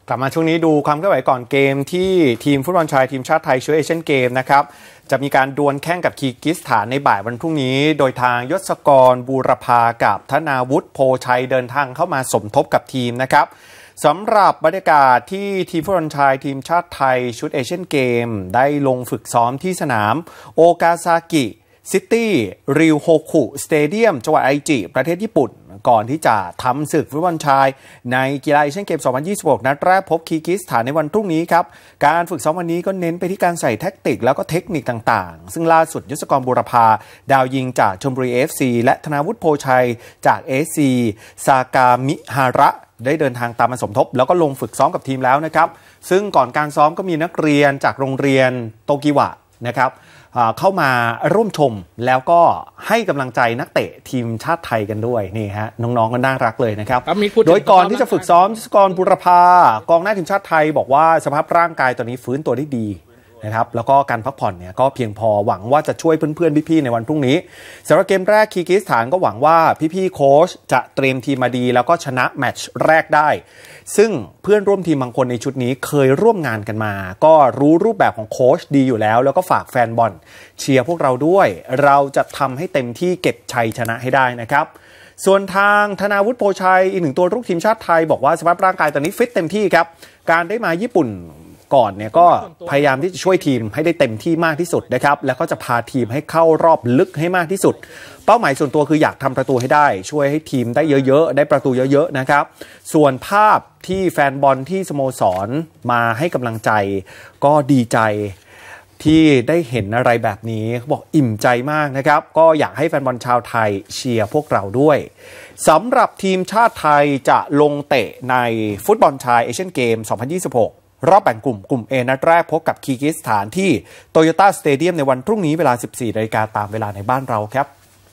กลับมาช่วงนี้ดูความเคลื่อนไหวก่อนเกมที่ทีมฟุตบอลชายทีมชาติไทยชุดเอเชียนเกมนะครับจะมีการดวลแข่งกับคีร์กิสถานในบ่ายวันพรุ่งนี้โดยทางยศกรบูรพากับธนาวุฒิโพชัยเดินทางเข้ามาสมทบกับทีมนะครับสำหรับบรรยากาศที่ทีมฟุตบอลชายทีมชาติไทยชุดเอเชียนเกมได้ลงฝึกซ้อมที่สนามโอกาซากิซิตี้ริวโฮคุสเตเดียมจังหวัดไอจิประเทศญี่ปุ่นก่อนที่จะทำศึกฟุตบอลชายในกีฬาเอเชียนเกม 2026 นัดแรกพบคีร์กิสถานในวันพรุ่งนี้ครับการฝึกซ้อมวันนี้ก็เน้นไปที่การใส่แท็กติกแล้วก็เทคนิคต่างๆซึ่งล่าสุดยศกรบูรพาดาวยิงจากชลบุรี FC และธนาวุฒิโพชัยจาก SC ซากามิฮาระได้เดินทางตามมาสมทบแล้วก็ลงฝึกซ้อมกับทีมแล้วนะครับซึ่งก่อนการซ้อมก็มีนักเรียนจากโรงเรียนโตกิวะนะครับเข้ามาร่วมชมแล้วก็ให้กำลังใจนักเตะทีมชาติไทยกันด้วยนี่ฮะน้องๆก็น่ารักเลยนะครับโดยก่อนที่จะฝึกซ้อมยศกรบูรพากองหน้าทีมชาติไทยบอกว่าสภาพร่างกายตอนนี้ฟื้นตัวได้ดีนะครับแล้วก็การพักผ่อนเนี่ยก็เพียงพอหวังว่าจะช่วยเพื่อนๆพี่ๆในวันพรุ่งนี้สำหรับเกมแรกคีร์กิสถานก็หวังว่าพี่ๆโค้ชจะเตรียมทีมมาดีแล้วก็ชนะแมตช์แรกได้ซึ่งเพื่อนร่วมทีมบางคนในชุดนี้เคยร่วมงานกันมาก็รู้รูปแบบของโค้ชดีอยู่แล้วก็ฝากแฟนบอลเชียร์พวกเราด้วยเราจะทำให้เต็มที่เก็บชัยชนะให้ได้นะครับส่วนทางธนาวุฒิโพชัยอีกหนึ่งตัวลูกทีมชาติไทยบอกว่าสภาพร่างกายตอนนี้ฟิตเต็มที่ครับการได้มาญี่ปุ่นก่อนเนี่ยก็พยายามที่จะช่วยทีมให้ได้เต็มที่มากที่สุดนะครับแล้วก็จะพาทีมให้เข้ารอบลึกให้มากที่สุดเป้าหมายส่วนตัวคืออยากทำประตูให้ได้ช่วยให้ทีมได้เยอะๆได้ประตูเยอะๆนะครับส่วนภาพที่แฟนบอลที่สโมสรมาให้กำลังใจก็ดีใจที่ได้เห็นอะไรแบบนี้เขาบอกอิ่มใจมากนะครับก็อยากให้แฟนบอลชาวไทยเชียร์พวกเราด้วยสำหรับทีมชาติไทยจะลงเตะในฟุตบอลชายเอเชียนเกม 2026 รอบแบ่งกลุ่ม A นัดแรกพบกับคีร์กิสถานที่โตโยต้าสเตเดียมในวันพรุ่งนี้เวลา 14 นาฬิกาตามเวลาในบ้านเราครับ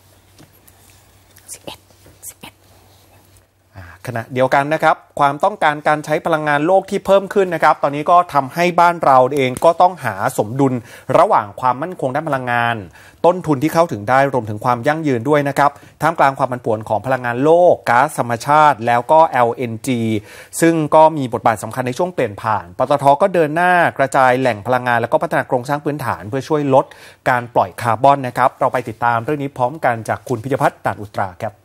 ขณะเดียวกันนะครับความต้องการการใช้พลังงานโลกที่เพิ่มขึ้นนะครับตอนนี้ก็ทำให้บ้านเราเองก็ต้องหาสมดุลระหว่างความมั่นคงด้านพลังงานต้นทุนที่เข้าถึงได้รวมถึงความยั่งยืนด้วยนะครับท่ามกลางความผันผวนของพลังงานโลกก๊าซธรรมชาติแล้วก็ LNG ซึ่งก็มีบทบาทสำคัญในช่วงเปลี่ยนผ่านปตท.ก็เดินหน้ากระจายแหล่งพลังงานแล้วก็พัฒนาโครงสร้างพื้นฐานเพื่อช่วยลดการปล่อยคาร์บอนนะครับเราไปติดตามเรื่องนี้พร้อมกันจากคุณพิยพัฒน์ ด่านอุตราครับ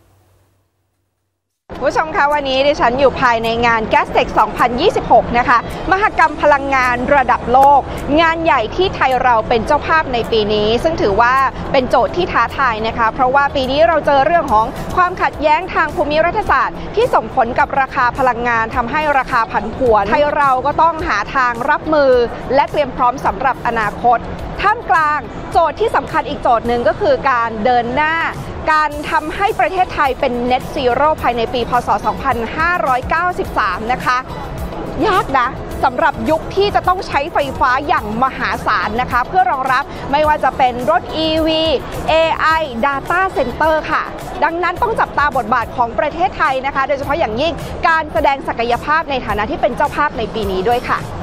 ผู้ชมคะวันนี้ดิฉันอยู่ภายในงาน Gastech 2026 นะคะมหกรรมพลังงานระดับโลกงานใหญ่ที่ไทยเราเป็นเจ้าภาพในปีนี้ซึ่งถือว่าเป็นโจทย์ที่ท้าทายนะคะเพราะว่าปีนี้เราเจอเรื่องของความขัดแย้งทางภูมิรัฐศาสตร์ที่ส่งผลกับราคาพลังงานทำให้ราคาผันผวนไทยเราก็ต้องหาทางรับมือและเตรียมพร้อมสำหรับอนาคตท่ามกลางโจทย์ที่สำคัญอีกโจทย์หนึ่งก็คือการเดินหน้าการทำให้ประเทศไทยเป็น Net Zero ภายในปีพ.ศ. 2593 นะคะยากนะสำหรับยุคที่จะต้องใช้ไฟฟ้าอย่างมหาศาลนะคะเพื่อรองรับไม่ว่าจะเป็นรถ EV AI Data Center ค่ะดังนั้นต้องจับตาบทบาทของประเทศไทยนะคะโดยเฉพาะอย่างยิ่งการแสดงศักยภาพในฐานะที่เป็นเจ้าภาพในปีนี้ด้วยค่ะ